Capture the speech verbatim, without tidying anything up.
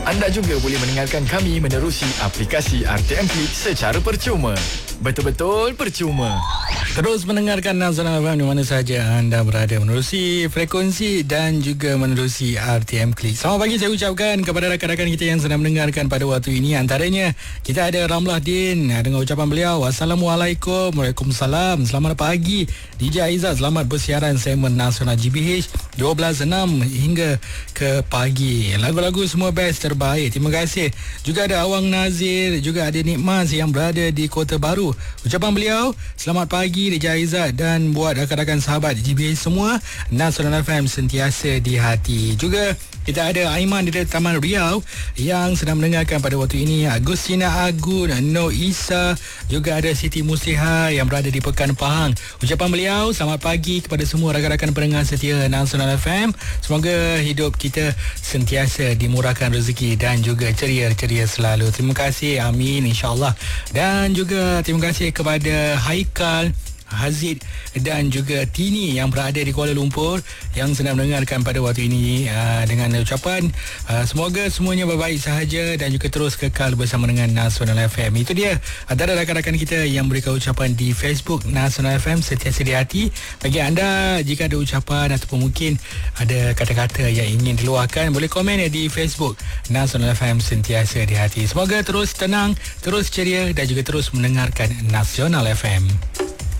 Anda juga boleh mendengarkan kami menerusi aplikasi R T M Klik secara percuma. Betul-betul percuma. Terus mendengarkan Nasional F M di mana sahaja anda berada, menerusi frekuensi dan juga menerusi R T M Klik. Selamat pagi saya ucapkan kepada rakan-rakan kita yang sedang mendengarkan pada waktu ini. Antaranya kita ada Ramlah Din dengan ucapan beliau, Assalamualaikum. Waalaikumsalam. Selamat pagi D J Aizat, selamat bersiaran segmen Nasional G B H dua belas enam hingga ke pagi. Lagu-lagu semua best terbaik. Terima kasih. Juga ada Awang Nazir, juga ada Nikmas yang berada di Kota Baru. Ucapan beliau, selamat pagi D J Aizat dan buat rakan-rakan sahabat G B H semua, Nasional F M sentiasa di hati. Juga kita ada Aiman dari Taman Riau yang sedang mendengarkan pada waktu ini, Agustina Agun, No Isa, juga ada Siti Musliha yang berada di Pekan Pahang. Ucapan beliau, selamat pagi kepada semua rakan-rakan pendengar setia Nasional F M. Semoga hidup kita sentiasa dimurahkan rezeki dan juga ceria-ceria selalu. Terima kasih, amin, insyaAllah. Dan juga terima kasih kepada Haikal, Hazid dan juga Tini yang berada di Kuala Lumpur yang sedang mendengarkan pada waktu ini, uh, dengan ucapan uh, semoga semuanya baik-baik sahaja dan juga terus kekal bersama dengan Nasional F M. Itu dia antara rakan-rakan kita yang berikan ucapan di Facebook Nasional F M sentiasa di hati. Bagi anda, jika ada ucapan ataupun mungkin ada kata-kata yang ingin diluahkan, boleh komen di Facebook Nasional F M sentiasa di hati. Semoga terus tenang, terus ceria dan juga terus mendengarkan Nasional F M.